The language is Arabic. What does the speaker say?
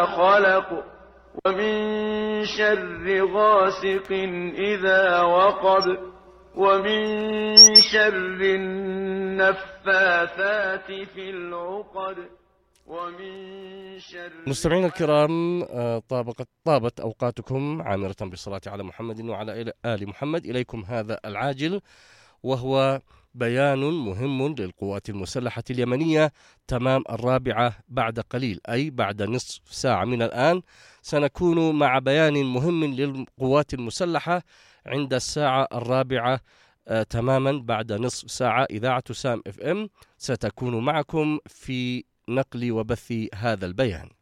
خلق ومن شر غاسق إذا وقب ومن شر النفاثات في العقد ومن شر. مستمعينا الكرام، طابت أوقاتكم عامرة بالصلاة على محمد وعلى آل محمد. إليكم هذا العاجل، وهو بيان مهم للقوات المسلحة اليمنية. تمام 4 بعد قليل، أي بعد نصف ساعة من الآن، سنكون مع بيان مهم للقوات المسلحة عند الساعة 4 تماما بعد نصف ساعة. إذاعة سام FM ستكون معكم في نقل وبث هذا البيان.